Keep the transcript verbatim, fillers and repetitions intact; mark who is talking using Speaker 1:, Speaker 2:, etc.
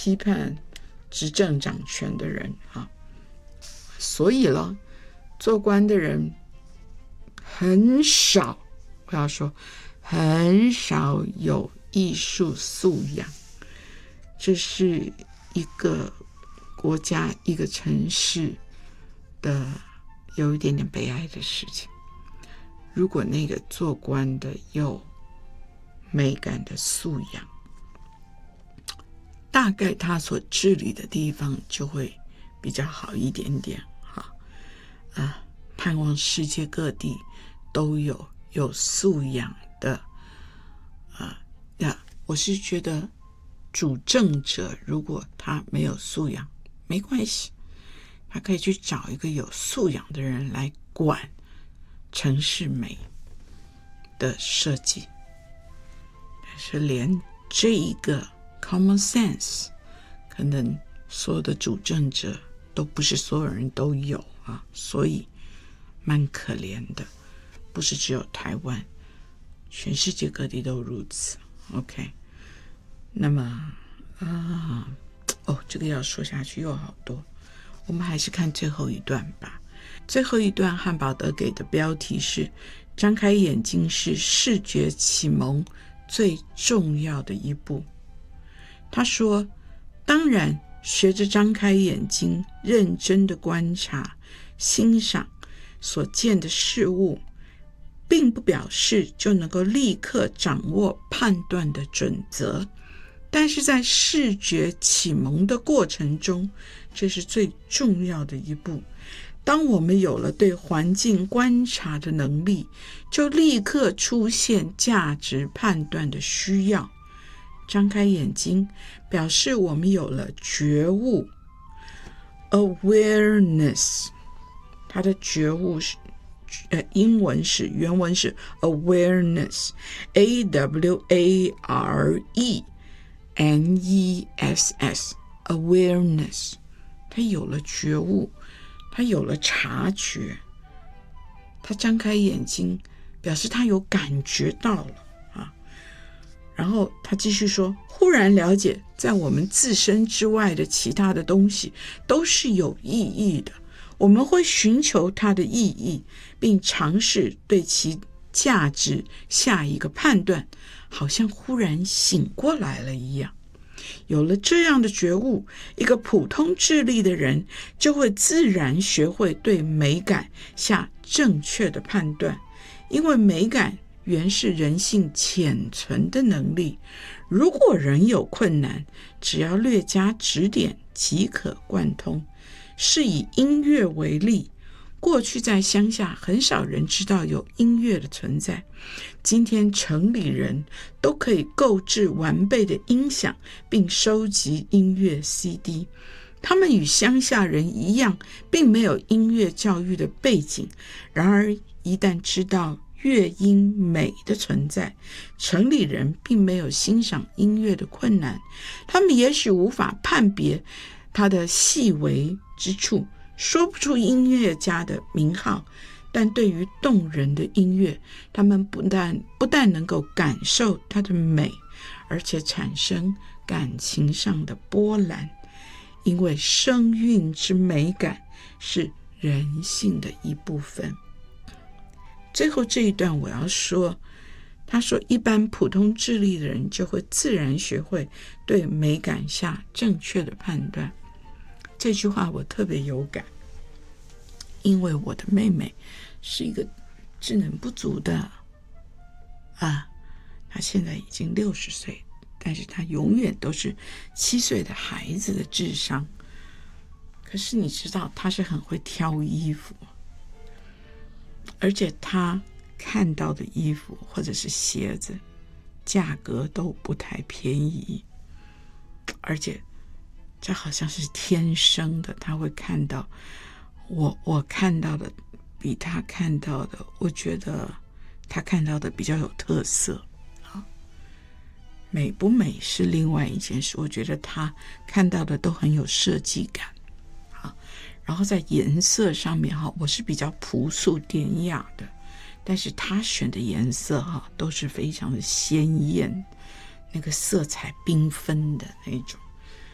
Speaker 1: 批判执政掌权的人啊。所以了，做官的人很少，我要说很少有艺术素养，这是一个国家一个城市的有一点点悲哀的事情。如果那个做官的有美感的素养，大概他所治理的地方就会比较好一点点哈。啊，盼望世界各地都有有素养的啊呀，我是觉得主政者如果他没有素养没关系，他可以去找一个有素养的人来管城市美的设计。但是连这一个 common sense 可能所有的主政者都不是所有人都有啊，所以蛮可怜的。不是只有台湾，全世界各地都如此。 OK， 那么啊，哦，这个要说下去又好多，我们还是看最后一段吧。最后一段汉堡德给的标题是张开眼睛是视觉启蒙最重要的一步。他说，当然学着张开眼睛认真的观察欣赏所见的事物，并不表示就能够立刻掌握判断的准则，但是在视觉启蒙的过程中，这是最重要的一步。当我们有了对环境观察的能力，就立刻出现价值判断的需要。张开眼睛表示我们有了觉悟 awareness， 它的觉悟是呃，英文是原文是 awareness A W A R E N E S S awareness， 他有了觉悟，他有了察觉，他张开眼睛表示他有感觉到了啊。然后他继续说，忽然了解在我们自身之外的其他的东西都是有意义的，我们会寻求它的意义，并尝试对其价值下一个判断，好像忽然醒过来了一样。有了这样的觉悟，一个普通智力的人就会自然学会对美感下正确的判断，因为美感原是人性潜存的能力。如果人有困难，只要略加指点即可贯通。是以音乐为例，过去在乡下很少人知道有音乐的存在，今天城里人都可以购置完备的音响，并收集音乐 C D。 他们与乡下人一样，并没有音乐教育的背景，然而一旦知道乐音美的存在，城里人并没有欣赏音乐的困难。他们也许无法判别它的细微之处，说不出音乐家的名号，但对于动人的音乐，他们不但不但能够感受它的美，而且产生感情上的波澜，因为声韵之美感是人性的一部分。最后这一段我要说，他说一般普通智力的人就会自然学会对美感下正确的判断。这句话我特别有感，因为我的妹妹是一个智能不足的啊，她现在已经六十岁，但是她永远都是七岁的孩子的智商。可是你知道，她是很会挑衣服，而且她看到的衣服或者是鞋子价格都不太便宜，而且这好像是天生的，他会看到我我看到的比他看到的，我觉得他看到的比较有特色。美不美是另外一件事，我觉得他看到的都很有设计感。然后在颜色上面我是比较朴素典雅的，但是他选的颜色都是非常的鲜艳，那个色彩缤纷的那种。